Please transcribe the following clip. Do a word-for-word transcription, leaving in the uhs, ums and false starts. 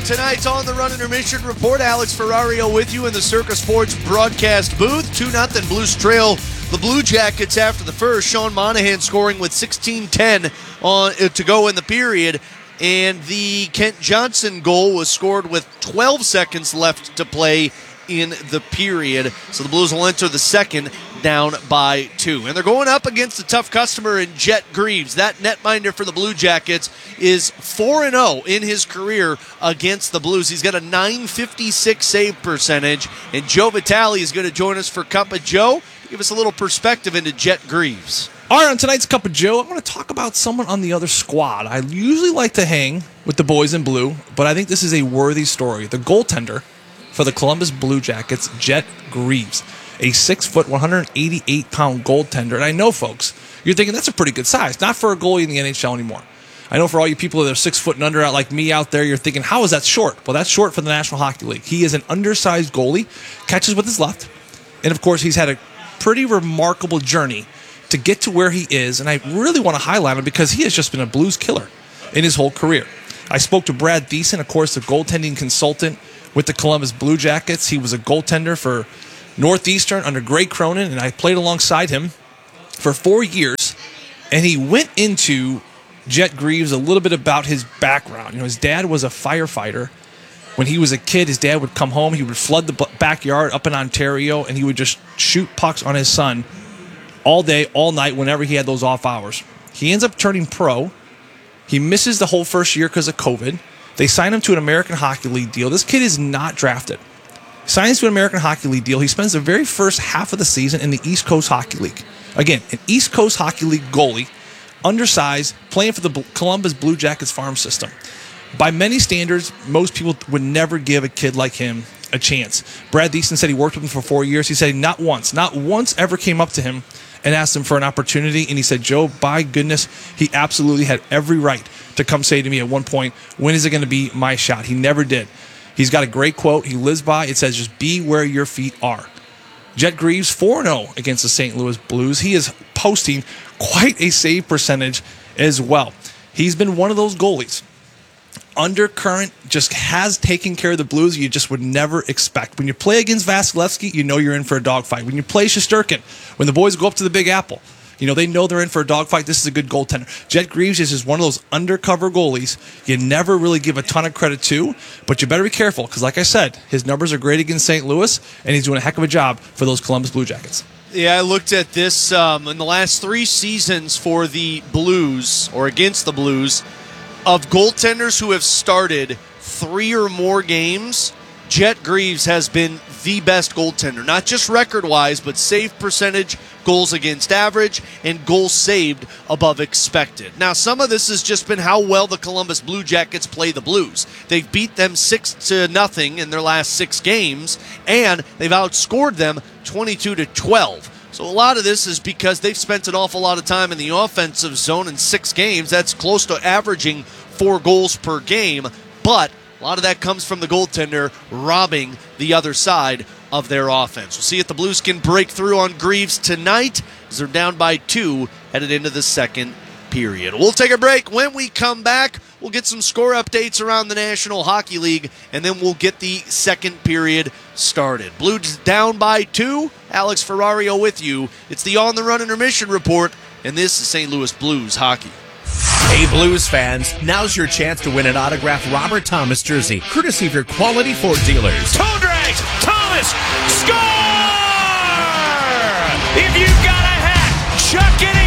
tonight's On the Run Intermission Report. Alex Ferrario with you in the Circa Sports broadcast booth. two nothing Blues trail the Blue Jackets after the first. Sean Monahan scoring with sixteen ten on uh, to go in the period. And the Kent Johnson goal was scored with twelve seconds left to play in the period. So the Blues will enter the second down by two. And they're going up against a tough customer in Jet Greaves. That netminder for the Blue Jackets is four and oh in his career against the Blues. He's got a nine fifty-six save percentage. And Joe Vitale is going to join us for Cup of Joe to give us a little perspective into Jet Greaves. All right, on tonight's Cup of Joe, I'm going to talk about someone on the other squad. I usually like to hang with the boys in blue, but I think this is a worthy story. The goaltender for the Columbus Blue Jackets, Jet Greaves, a six foot, one hundred eighty-eight pound goaltender. And I know, folks, you're thinking that's a pretty good size. Not for a goalie in the N H L anymore. I know for all you people that are six foot and under, out like me out there, you're thinking, how is that short? Well, that's short for the National Hockey League. He is an undersized goalie, catches with his left, and of course, he's had a pretty remarkable journey to get to where he is, and I really want to highlight him because he has just been a Blues killer in his whole career. I spoke to Brad Thiessen, of course, the goaltending consultant with the Columbus Blue Jackets. He was a goaltender for Northeastern under Greg Cronin, and I played alongside him for four years, and he went into Jet Greaves a little bit about his background. You know, his dad was a firefighter. When he was a kid, his dad would come home, he would flood the backyard up in Ontario, and he would just shoot pucks on his son all day, all night, whenever he had those off hours. He ends up turning pro. He misses the whole first year because of COVID. They sign him to an American Hockey League deal. This kid is not drafted. Signs to an American Hockey League deal. He spends the very first half of the season in the East Coast Hockey League. Again, an East Coast Hockey League goalie, undersized, playing for the Columbus Blue Jackets farm system. By many standards, most people would never give a kid like him a chance. Brad Thiessen said he worked with him for four years. He said not once, not once ever came up to him and asked him for an opportunity. And he said, Joe, by goodness, he absolutely had every right to come say to me at one point, when is it going to be my shot? He never did. He's got a great quote he lives by. It says, just be where your feet are. Jet Greaves, four and oh against the Saint Louis Blues. He is posting quite a save percentage as well. He's been one of those goalies. Undercurrent just has taken care of the Blues you just would never expect. When you play against Vasilevsky, you know you're in for a dogfight. When you play Shesterkin, when the boys go up to the Big Apple, you know they know they're in for a dogfight. This is a good goaltender. Jet Greaves is just one of those undercover goalies you never really give a ton of credit to, but you better be careful because, like I said, his numbers are great against Saint Louis, and he's doing a heck of a job for those Columbus Blue Jackets. Yeah, I looked at this um, in the last three seasons for the Blues, or against the Blues, of goaltenders who have started three or more games, Jet Greaves has been the best goaltender. Not just record-wise, but save percentage, goals against average, and goals saved above expected. Now, some of this has just been how well the Columbus Blue Jackets play the Blues. They've beat them six to nothing in their last six games, and they've outscored them twenty-two to twelve. So a lot of this is because they've spent an awful lot of time in the offensive zone in six games. That's close to averaging four goals per game. But a lot of that comes from the goaltender robbing the other side of their offense. We'll see if the Blues can break through on Greaves tonight as they're down by two headed into the second period. We'll take a break. When we come back, we'll get some score updates around the National Hockey League, and then we'll get the second period started. Blues down by two. Alex Ferrario with you. It's the On the Run Intermission Report, and this is Saint Louis Blues hockey. Hey Blues fans, now's your chance to win an autographed Robert Thomas jersey, courtesy of your quality Ford dealers. Toe drags, Thomas, score! If you've got a hat, chuck it in.